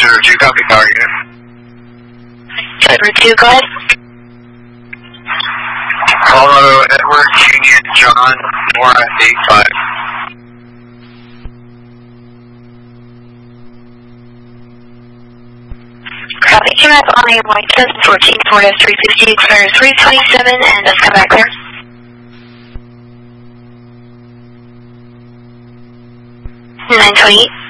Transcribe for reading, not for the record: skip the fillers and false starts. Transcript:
Driver 2, copy, how are you? Driver 2, go ahead. Colorado Edward Union John Nora 85. Copy. QMAP on a white test 14 Ford F-350, clear 327, and let's come back clear. 928.